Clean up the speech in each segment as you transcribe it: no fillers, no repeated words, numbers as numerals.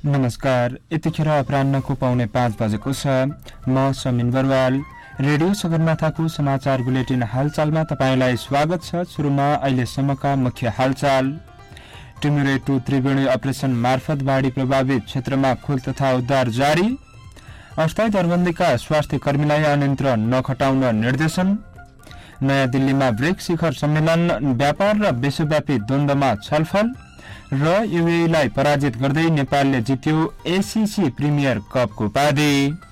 नमस्कार। यतिखेर अपराह्नको 4:45 बजेको छ। म समिन बरवाल। रेडियो सगरमाथाको समाचार बुलेटिन हालचालमा तपाईंलाई स्वागत छ। सुरुमा अहिलेसम्मका मुख्य हालचाल। टिमुरे 2 त्रिवेणी अपरेसन मार्फत बाढी प्रभावित क्षेत्रमा खोल तथा उद्धार जारी। अस्थायी दरबन्दीका स्वास्थ्य कर्मीलाई अनियन्त्र नखटाउन निर्देशन। नयाँ दिल्लीमा ब्रिक्स शिखर सम्मेलन, व्यापार र विश्वव्यापी द्वन्द्वमा छलफल। र युएईलाई पराजित गर्दै नेपालले जित्यो एसीसी प्रिमियर कपको उपाधि।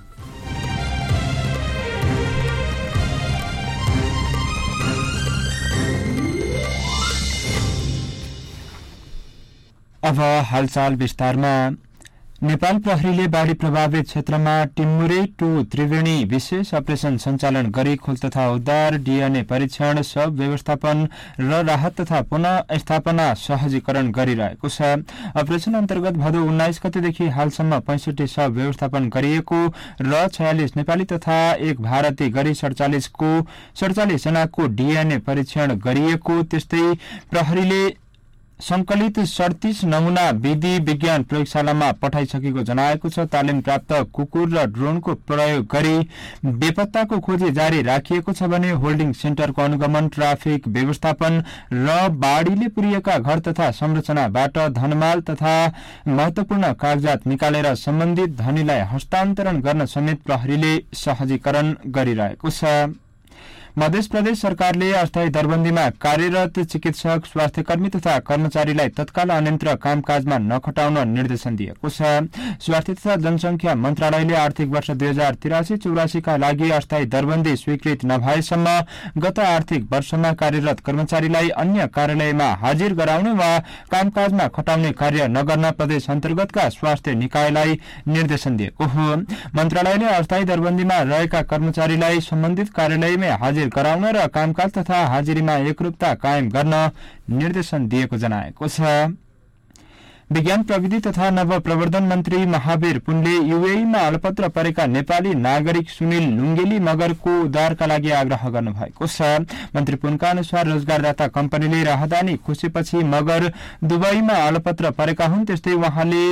अब हालचाल विस्तारमा। नेपाल प्रहरीले बाढी प्रभावित क्षेत्रमा टिमुरे 2 त्रिवेणी विशेष अपरेसन सञ्चालन गरी खोल तथा उद्धार, डीएनए परीक्षण, शव व्यवस्थापन र राहत तथा पुनः स्थापना सहजीकरण गरिरहेको छ। अपरेसन अन्तर्गत भदौ 19 गतेदेखि हालसम्म 65 शव व्यवस्थापन गरिएको र 46 नेपाली तथा 1 भारतीय गरी 47 जनाको डीएनए परीक्षण गरिएको। त्यस्तै प्रहरीले संकलित 37 नमूना विधि विज्ञान प्रयोगशालामा पठाइसकेको जनाएको छ। तालिम प्राप्त कुकुर र ड्रोनको प्रयोग गरी बेपत्ताको खोजी जारी राखिएको छ भने होल्डिङ सेन्टरको अनुगमन, ट्राफिक व्यवस्थापन र बाढीले पुरिएका घर तथा संरचनाबाट धनमाल तथा महत्वपूर्ण कागजात निकालेर सम्बन्धित धनीलाई हस्तान्तरण गर्न समेत प्रहरीले सहजीकरण गरिरहेको छ। मध्य प्रदेश सरकारले अस्थायी दरबन्दीमा कार्यरत चिकित्सक, स्वास्थ्यकर्मी तथा कर्मचारीलाई तत्काल अनियन्त्र कामकाजमा नखटाउन निर्देशन दिएको छ। स्वास्थ्य तथा जनसंख्या मन्त्रालयले आर्थिक वर्ष 2083-84 का लागि अस्थायी दरबन्दी स्वीकृत नभएसम्म गत आर्थिक वर्षमा कार्यरत कर्मचारीलाई अन्य कार्यालयमा हाजिर गराउने वा कामकाजमा खटाउने कार्य नगर्न प्रदेश अन्तर्गतका स्वास्थ्य निकायलाई निर्देशन दिएको हो। मन्त्रालयले अस्थायी दरबन्दीमा रहेका कर्मचारीलाई सम्बन्धित कार्यालयमै हाजिर गराउन र कामकाज तथा हाजिरीमा एकरूपता कायम गर्न निर्देशन दिएको जनाएको छ। विज्ञान प्रविधि तथा नव प्रवर्धन मन्त्री महावीर पुनले युएईमा अलपत्र परेका नेपाली नागरिक सुनिल लुङ्गेली मगरको उद्धारका लागि आग्रह गर्नुभएको छ। मन्त्री पुनका अनुसार रोजगारदाता कम्पनीले राहदानी खोसेपछि मगर दुबईमा अलपत्र परेका हुन्। त्यस्तै उहाँले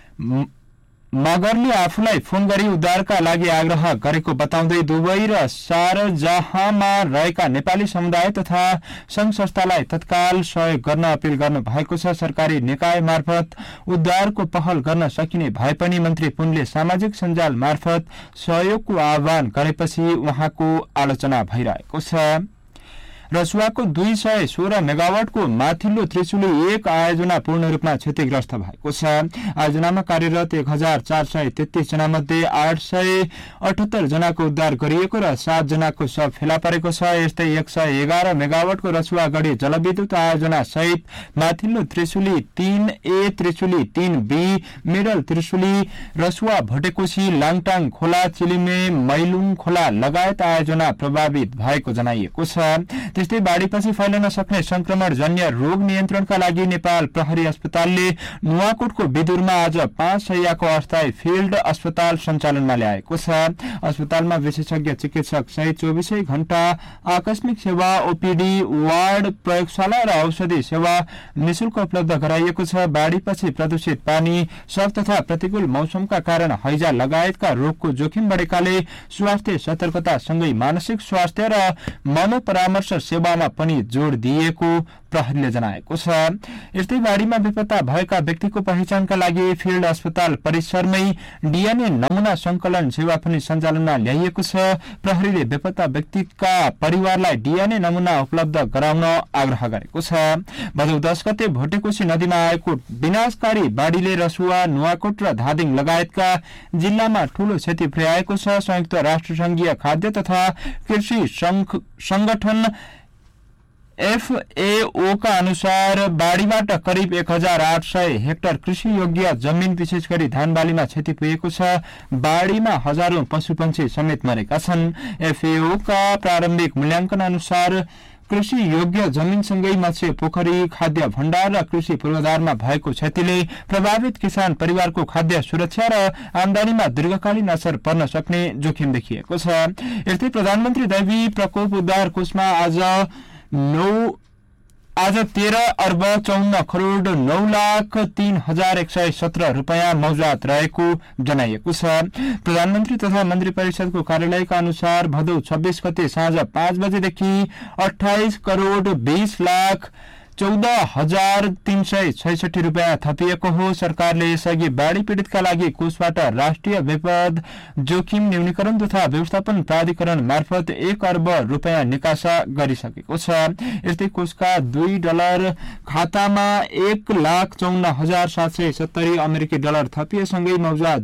मगरले आफूलाई फोन गरी उद्धारका लागि आग्रह गरेको बताउँदै दुबई र शारजाहमा रहेका नेपाली समुदाय तथा संघ संस्थालाई तत्काल सहयोग गर्न अपील गर्नु भएको छ। सरकारी निकाय मार्फत उद्धारको पहल गर्न सकिने भए पनि मन्त्री पुनले सामाजिक सञ्जाल मार्फत सहयोगको आह्वान गरेपछि उहाँको आलोचना भइरहेको छ। रसुवाको 216 मेगावाटको माथिल्लो त्रिशुली 1 आयोजना पूर्ण रूपमा क्षतिग्रस्त भएको छ। आयोजनामा कार्यरत 1433 जना मध्ये 878 जनाको उद्धार गरिएको र 7 जनाको शव फेला परेको छ। यस्तै 111 मेगावाटको रसुवागढी जलविद्युत आयोजना सहित माथिल्लो Trishuli 3A, Trishuli 3B, middle Trishuli, Rasuwa भटेकोशी, Langtang खोला, चिलिमे, मैलुङ खोला लगायत आयोजना प्रभावित भएको जनाइएको छ। त्यस्तै बाढीपछि फैलन सक्ने संक्रमण जन्य रोग नियन्त्रणका लागि नेपाल प्रहरी अस्पतालले नुवाकोटको विदुरमा आज 5 शैय्याको अस्थायी फिल्ड अस्पताल सञ्चालनमा ल्याएको छ। अस्पतालमा विशेषज्ञ चिकित्सक सहित 24 घण्टा आकस्मिक सेवा, ओपीडी, वार्ड, प्रयोगशाला र औषधि सेवा निशुल्क उपलब्ध गराइएको छ। बाढीपछि प्रदूषित पानी, शव तथा प्रतिकूल मौसमका कारण हैजा लगायतका रोगको जोखिम बढेकाले स्वास्थ्य सतर्कतासँगै मानसिक स्वास्थ्य र मनोपरामर्श सेवामा पनि जोड दिएको प्रहरीले जनाएको छ। यस्तै बाढीमा बेपत्ता भएका व्यक्तिको पहिचानका लागि फिल्ड अस्पताल परिसरमै डीएनए नमूना संकलन सेवा पनि सञ्चालनमा ल्याइएको छ। प्रहरीले बेपत्ता व्यक्तिका परिवारलाई डीएनए नमूना उपलब्ध गराउन आग्रह गरेको छ। भदौ 10 गते भोटेकोशी नदीमा आएको विनाशकारी बाढीले रसुवा, नुवाकोट र धादिङ लगायतका जिल्लामा ठूलो क्षति पुर्याएको छ। संयुक्त राष्ट्र संघीय खाद्य तथा कृषि संगठन FAO का अनुसार बाढीबाट करिब 1800 हेक्टर कृषि योग्य जमिन विशेष गरी धान बालीमा क्षति पुगेको छ। बाढीमा हजारौं पशुपक्षी समेत मरेका छन्। FAO का प्रारम्भिक मूल्याङ्कन अनुसार कृषि योग्य जमिनसँगै मत्स्य पोखरी, खाद्य भण्डार र कृषि पूर्वाधारमा भएको क्षतिले प्रभावित किसान परिवारको खाद्य सुरक्षा र आमदानीमा दीर्घकालीन असर पर्न सक्ने जोखिम देखिएको छ। यस्तै प्रधानमन्त्री दैवी प्रकोप उद्धार कोषमा आज आज 13,54,09,03,117 रुपियाँ मौजात रहेको जनाइएको छ। प्रधानमन्त्री तथा मन्त्री परिषदको कार्यालयका अनुसार भदौ 26 गते साँझ 5 बजेदेखि 28,14,14,366 रुपियाँ थपिएको हो। सरकारले यसअघि बाढी पीड़ितका लागि कोषबाट राष्ट्रिय विपद जोखिम न्यूनीकरण तथा व्यवस्थापन प्राधिकरण मार्फत 1 अर्ब रुपियाँ निकासा गरिसकेको छ। यस्तै कोषका $2 खातामा 1,54,770 अमेरिकी डलर थपिएसँगै मौजा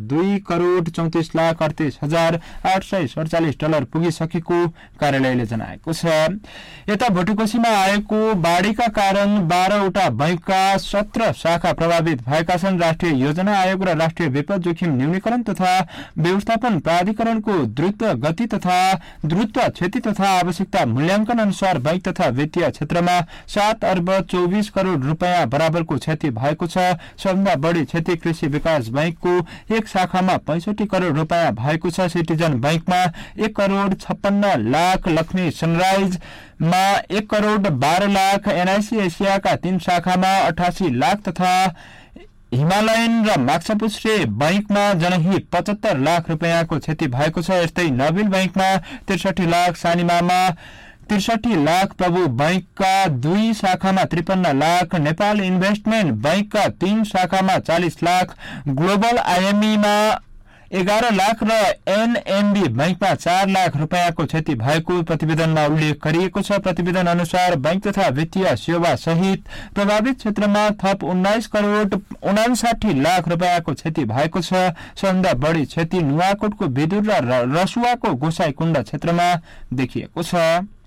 $2,34,38,847 पुगिसकेको कार्यालयले जनाएको छ। यता भोटुकोशीमा आएको बाढीका कारण 12वटा बैंकका 17 शाखा प्रभावित भएका छन्। राष्ट्रिय योजना आयोग र राष्ट्रिय विपद जोखिम न्यूनीकरण तथा व्यवस्थापन प्राधिकरणको द्रुत गति तथा द्रुत क्षति तथा आवश्यकता मूल्याङ्कन अनुसार बैंक तथा वित्तीय क्षेत्रमा 7 अर्ब 24 करोड़ रुपियाँ बराबरको क्षति भएको छ। सबभन्दा बढी क्षति कृषि विकास बैंकको एक शाखामा 65 करोड़ रुपियाँ भएको छ। सिटिजन बैंकमा 1 करोड़ 56 लाख, लक्ष्मी सनराइजमा 1 करोड़ 12 लाख, एनआईसी एसियाका 3 शाखामा 88 लाख तथा हिमालयन र माक्सापुच्छ्रे बैंकमा जनहित 75 लाख रुपियाँको क्षति भएको छ। यस्तै नबिल बैंकमा 63 लाख, सानिमामा 63 लाख, प्रभु बैंकका 2 शाखामा 53 लाख, नेपाल इन्भेस्टमेन्ट बैंकका 3 शाखामा 40 लाख, ग्लोबल आईएमईमा 11 लाख र एनएमबी बैंकमा 4 लाख रुपियाँको क्षति भएको प्रतिवेदनमा उल्लेख गरिएको छ। प्रतिवेदन अनुसार बैंक तथा वित्तीय सेवा सहित प्रभावित क्षेत्रमा थप 19 करोड़ 59 लाख रुपियाँको क्षति भएको छ। सबभन्दा बढी क्षति नुवाकोटको विदुर र रसुवाको गोसाईकुण्ड क्षेत्रमा देखिएको छ।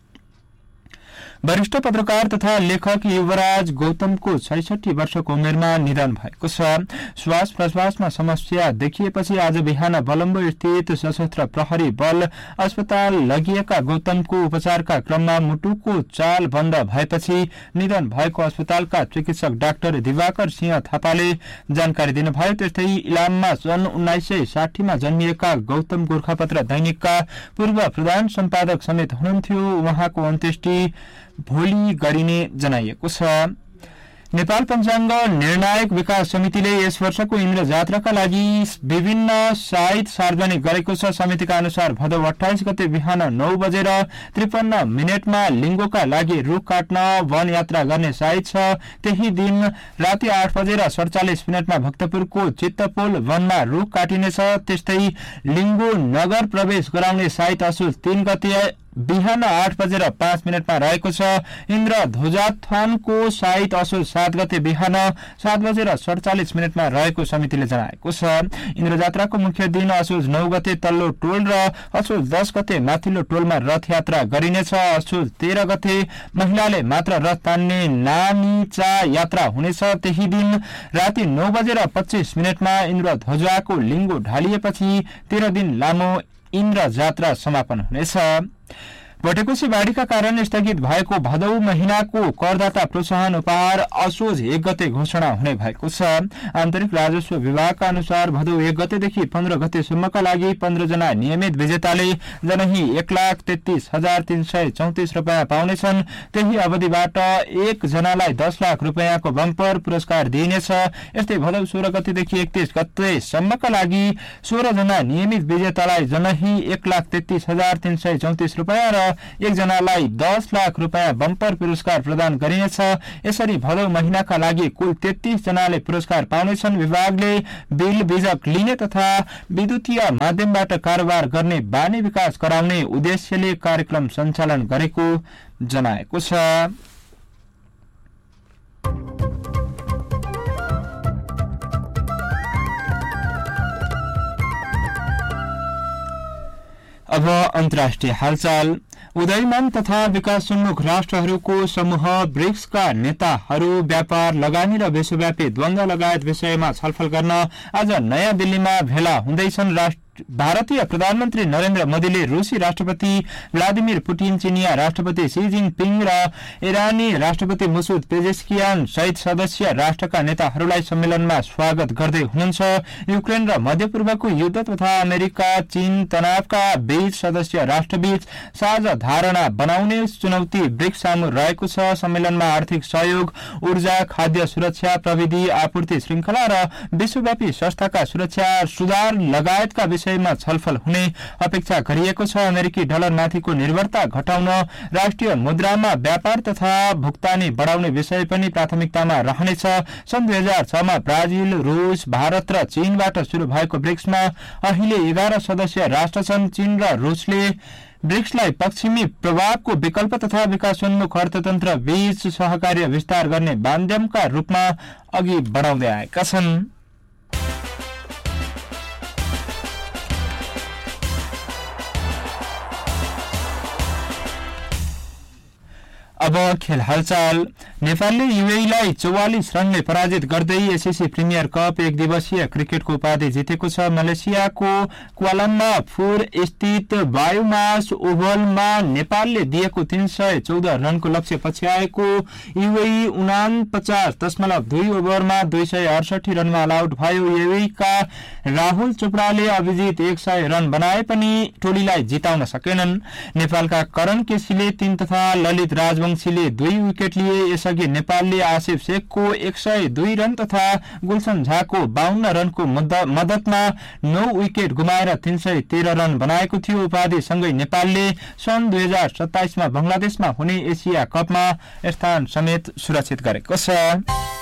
वरिष्ठ पत्रकार तथा लेखक युवराज गौतमको 66 वर्षको उमेरमा निधन भएको छ। श्वास प्रश्वासमा समस्या देखिएपछि आज बिहान बलम्बो स्थित सशस्त्र प्रहरी बल अस्पताल लगिएका गौतमको उपचारका क्रममा मुटुको चाल बन्द भएपछि निधन भएको अस्पतालका चिकित्सक डाक्टर दिवाकर सिंह थापाले जानकारी दिनुभयो। त्यस्तै इलाममा सन् 1960 मा जन्मिएका गौतम गोरखापत्र दैनिकका पूर्व प्रधान सम्पादक समेत हुनुहुन्थ्यो। उहाँको अन्त्येष्टि भोलि गरिने जनाइएको छ। नेपाल पञ्चाङ्ग निर्णायक विकास समितिले यस वर्षको इन्द्र जात्राका लागि विभिन्न साइत सार्वजनिक गरेको छ। समितिका अनुसार भदौ 28 गते बिहान 9 बजेर 53 मिनटमा लिङ्गोका लागि रुख काट्न वन यात्रा गर्ने साइत छ। त्यही दिन राति 8 बजेर 47 मिनटमा भक्तपुरको चित्तपोल वनमा रुख काटिनेछ। त्यस्तै लिङ्गो नगर प्रवेश गराउने साइत असोज 3 गते बिहान 8 बजेर 5 मिनटमा रहेको छ। इन्द्र ध्वजाथानको साइत असोज 7 गते बिहान 7 बजेर 47 मिनटमा रहेको समितिले जनाएको छ। इन्द्र जात्राको मुख्य दिन असोज 9 गते तल्लो टोल र असोज 10 गते माथिल्लो टोलमा रथ यात्रा गरिनेछ। असोज 13 गते महिलाले मात्र रथ तान्ने नानीचा यात्रा हुनेछ। त्यही दिन राति 9 बजेर 25 मिनटमा इन्द्र ध्वजाको लिङ्गो ढालिएपछि 13 दिन लामो इन्द्र जात्रा समापन हुनेछ। भोटेकोशी बाढीका कारण स्थगित भएको भदौ महिनाको करदाता प्रोत्साहन उपहार असोज 1 गते घोषणा हुने भएको छ। आन्तरिक राजस्व विभागका अनुसार भदौ 1 गतेदेखि 15 गतेसम्मका लागि 15 जना नियमित विजेताले जनही 1,33,334 रुपियाँ पाउनेछन्। त्यही अवधिबाट 1 जनालाई 10 लाख रुपियाँको बम्पर पुरस्कार दिइनेछ। यस्तै भदौ 16 गतेदेखि 31 गतेसम्मका लागि 16 जना नियमित विजेतालाई जनही 1,33,334 रुपियाँ र 1 जनालाई 10 लाख रुपियाँ बम्पर पुरस्कार प्रदान गरिनेछ। यसरी भदौ महिनाका लागि कुल 33 जनाले पुरस्कार पाउनेछन्। विभागले बिल बीजक लिने तथा विद्युतीय माध्यमबाट कारोबार गर्ने बानी विकास गराउने उद्देश्यले कार्यक्रम सञ्चालन गरेको जनाएको छ। अब अन्तर्राष्ट्रिय हालचाल। उदयमान तथा विकासोन्मुख राष्ट्रहरूको समूह ब्रिक्सका नेताहरू व्यापार, लगानी र विश्वव्यापी द्वन्द्व लगायत विषयमा छलफल गर्न आज नयाँ दिल्लीमा भेला हुँदैछन्। भारतीय प्रधानमन्त्री नरेन्द्र मोदीले रूसी राष्ट्रपति भ्लादिमिर पुटिन, चिनिया राष्ट्रपति सी जिनपिङ र इरानी राष्ट्रपति मसुद पेजेस्कियान सहित सदस्य राष्ट्रका नेताहरूलाई सम्मेलनमा स्वागत गर्दै हुनुहुन्छ। युक्रेन र मध्यपूर्वको युद्ध तथा अमेरिका चीन तनावका बीच सदस्य राष्ट्रबीच साझा धारणा बनाउने चुनौती ब्रिक्स सामु रहेको छ। सम्मेलनमा आर्थिक सहयोग, ऊर्जा, खाद्य सुरक्षा, प्रविधि आपूर्ति श्रृंखला र विश्वव्यापी संस्थाका सुरक्षा सुधार लगायतका विषयमा छलफल हुने अपेक्षा गरिएको छ। अमेरिकी डलरमाथिको निर्भरता घटाउन, राष्ट्रिय मुद्रामा व्यापार तथा भुक्तानी बढाउने विषय पनि प्राथमिकतामा रहनेछ। सन् 2006 मा ब्राजिल, रूस, भारत र चीनबाट शुरू भएको ब्रिक्समा अहिले 11 सदस्य राष्ट्र छन्। चीन र रूसले ब्रिक्सलाई पश्चिमी प्रभावको विकल्प तथा विकासोन्मुख अर्थतन्त्र बीच सहकार्य विस्तार गर्ने माध्यमका रूपमा अघि बढाउँदै आएका छन्। अब खेल हालचाल। नेपालले युएईलाई 44 रनले पराजित गर्दै एसएससी प्रिमियर कप एक दिवसीय क्रिकेटको उपाधि जितेको छ। मलेसियाको क्वालालम्पुर स्थित बायोमास ओभलमा नेपालले दिएको 314 रनको लक्ष्य पछ्याएको युएई 49.2 ओभरमा 268 रनमा अलआउट भयो। युएईका राहुल चोपडाले अभिजित 100 रन बनाए पनि टोलीलाई जिताउन सकेनन्। नेपालका करण केसीले 3 तथा ललित राजवंशीले 2 विकेट लिए। यसअघि नेपालले आसिफ शेखको 102 रन तथा गुलशन झाको 52 रनको मद्दतमा 9 विकेट गुमाएर 313 रन बनाएको थियो। उपाधिसँगै नेपालले सन् 2027 मा बंगलादेशमा हुने एसिया कपमा स्थान समेत सुरक्षित गरेको छ।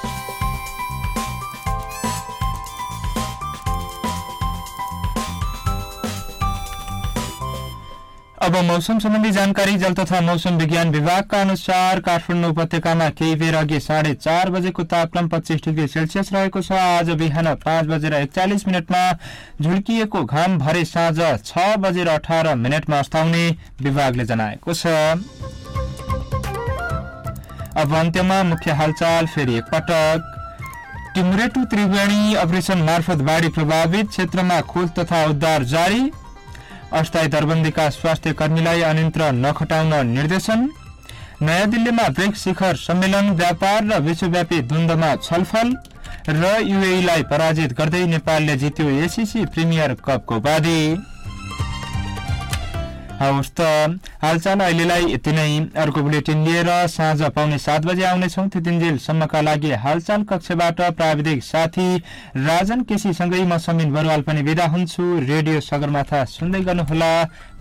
अब मौसम सम्बन्धी जानकारी। जल तथा मौसम विज्ञान विभागका अनुसार काठमाडौँ उपत्यकामा केही बेर अघि 4:30 बजेको तापक्रम 25 डिग्री सेल्सियस रहेको छ। आज बिहान 5:41 झुल्किएको घाम भरे साँझ 6:18 अस्ताउने विभागले जनाएको छ। अब अन्त्यमा मुख्य हालचाल फेरि एकपटक। टिमुरेटु त्रिवेणी अपरेसन मार्फत बाढी प्रभावित क्षेत्रमा खोज तथा उद्धार जारी। अस्थायी दरबन्दीका स्वास्थ्य कर्मीलाई अन्यन्त्र नखटाउन निर्देशन। नयाँ दिल्लीमा ब्रिक्स शिखर सम्मेलन, व्यापार र विश्वव्यापी द्वन्द्वमा छलफल र युएईलाई पराजित गर्दै नेपालले जित्यो एसएससी प्रिमियर कपको उपाधि। हवस् त हालचाल अहिलेलाई यति नै। अर्को बुलेटिन लिएर साँझ 6:45 बजे आउनेछौँ। त्यतिन्जेलसम्मका लागि हालचाल कक्षबाट प्राविधिक साथी राजन केसीसँगै म समीन बरुवाल पनि बिदा हुन्छु। रेडियो सगरमाथा सुन्दै गर्नुहोला।